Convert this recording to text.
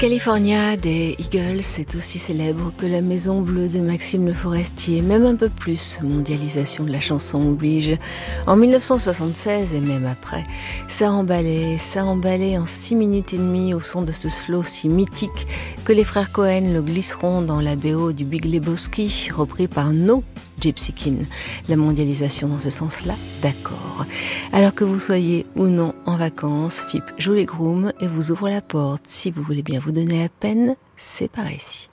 California des Eagles est aussi célèbre que la Maison Bleue de Maxime Le Forestier, même un peu plus. Mondialisation de la chanson oblige. En 1976 et même après, ça emballait en 6 minutes et demie au son de ce slow si mythique que les frères Cohen le glisseront dans la BO du Big Lebowski, repris par nos Gypsy King. La mondialisation dans ce sens-là, d'accord. Alors que vous soyez ou non en vacances, FIP joue les grooms et vous ouvre la porte. Si vous voulez bien vous donner la peine, c'est par ici.